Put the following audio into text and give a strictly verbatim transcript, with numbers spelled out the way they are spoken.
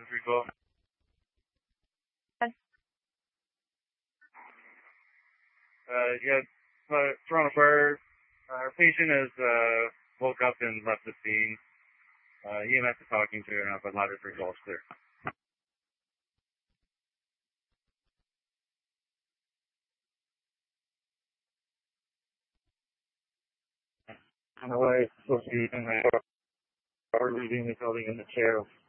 is three call. Uh, yeah, uh, Toronto Fire. Uh, our patient has uh, woke up and left the scene. Uh, E M S is talking to her now, but ladder three calls clear. On the way, supposed to be in the car, leaving the building in the chair.